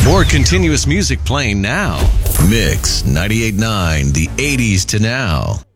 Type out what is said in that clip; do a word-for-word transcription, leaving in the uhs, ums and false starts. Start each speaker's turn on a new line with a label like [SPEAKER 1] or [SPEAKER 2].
[SPEAKER 1] More continuous music playing now. Mix ninety-eight point nine, the eighties to now.